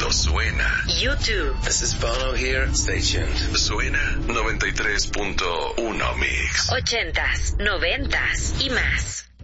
mundo suena. YouTube. This is Bono here. Stay tuned. Suena 93.1 Mix. 80s, 90s y más.